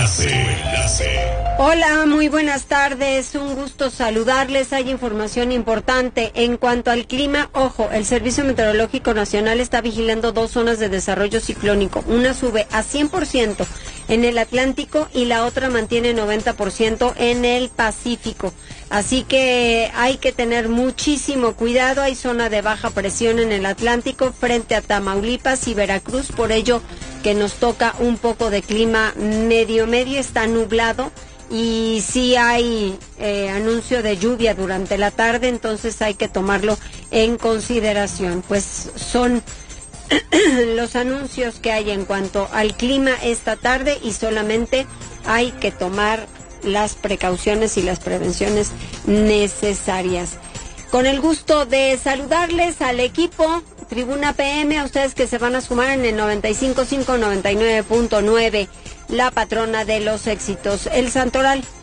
Hola, muy buenas tardes, un gusto saludarles. Hay información importante en cuanto al clima. Ojo, el Servicio Meteorológico Nacional está vigilando 2 zonas de desarrollo ciclónico. Una sube a 100% en el Atlántico y la otra mantiene 90% en el Pacífico. Así que hay que tener muchísimo cuidado. Hay zona de baja presión en el Atlántico frente a Tamaulipas y Veracruz, por ello que nos toca un poco de clima medio, está nublado y sí hay anuncio de lluvia durante la tarde, entonces hay que tomarlo en consideración. Pues son los anuncios que hay en cuanto al clima esta tarde y solamente hay que tomar las precauciones y las prevenciones necesarias. Con el gusto de saludarles al equipo Tribuna PM, a ustedes que se van a sumar en el 95.5, 99.9, la patrona de los éxitos, El Santoral.